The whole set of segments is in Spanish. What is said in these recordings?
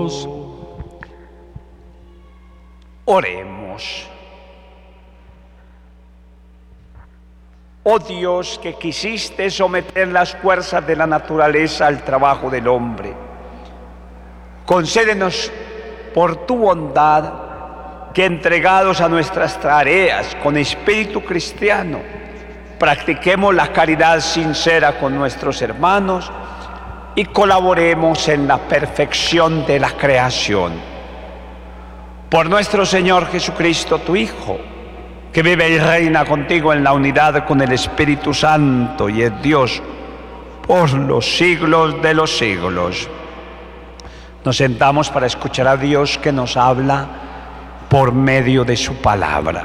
Oremos. Oh Dios, que quisiste someter las fuerzas de la naturaleza al trabajo del hombre, concédenos por tu bondad que, entregados a nuestras tareas con espíritu cristiano, practiquemos la caridad sincera con nuestros hermanos y colaboremos en la perfección de la creación. Por nuestro Señor Jesucristo, tu Hijo, que vive y reina contigo en la unidad con el Espíritu Santo y es Dios por los siglos de los siglos. Nos sentamos para escuchar a Dios que nos habla por medio de su palabra.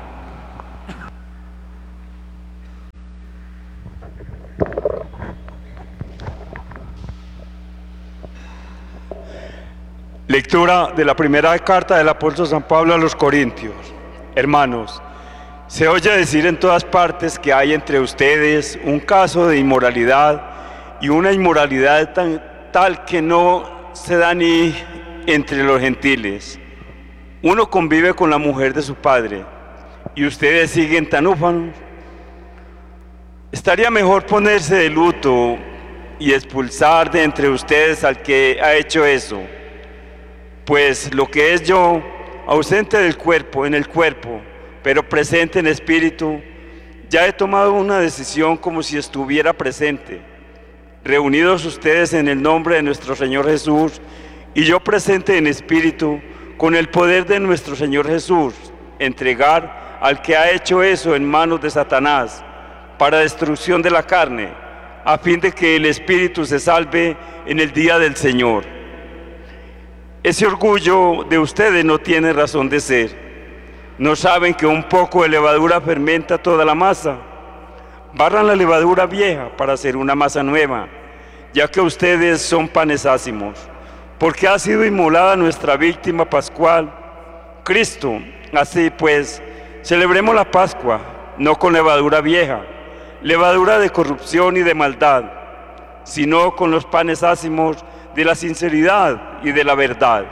Lectura de la primera carta del apóstol San Pablo a los Corintios. Hermanos, se oye decir en todas partes que hay entre ustedes un caso de inmoralidad y una inmoralidad tal que no se da ni entre los gentiles. Uno convive con la mujer de su padre y ustedes siguen tan ufanos. Estaría mejor ponerse de luto y expulsar de entre ustedes al que ha hecho eso. Pues lo que es yo, ausente del cuerpo, en el cuerpo, pero presente en espíritu, ya he tomado una decisión como si estuviera presente. Reunidos ustedes en el nombre de nuestro Señor Jesús, y yo presente en espíritu, con el poder de nuestro Señor Jesús, entregar al que ha hecho eso en manos de Satanás, para destrucción de la carne, a fin de que el espíritu se salve en el día del Señor. Ese orgullo de ustedes no tiene razón de ser. ¿No saben que un poco de levadura fermenta toda la masa? Barran la levadura vieja para hacer una masa nueva, ya que ustedes son panes ácimos, porque ha sido inmolada nuestra víctima pascual, Cristo. Así pues, celebremos la Pascua, no con levadura vieja, levadura de corrupción y de maldad, sino con los panes ácimos de la sinceridad y de la verdad.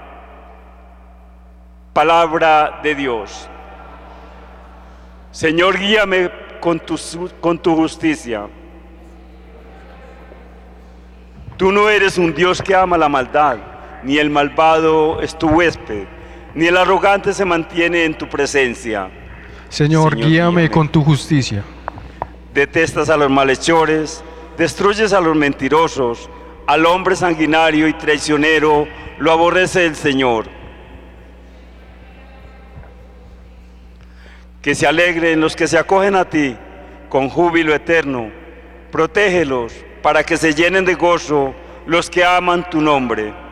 Palabra de Dios. Señor, guíame con tu justicia. Tú no eres un Dios que ama la maldad, ni el malvado es tu huésped, ni el arrogante se mantiene en tu presencia. Señor, guíame con tu justicia. Detestas a los malhechores, destruyes a los mentirosos, al hombre sanguinario y traicionero lo aborrece el Señor. Que se alegren los que se acogen a ti con júbilo eterno. Protégelos para que se llenen de gozo los que aman tu nombre.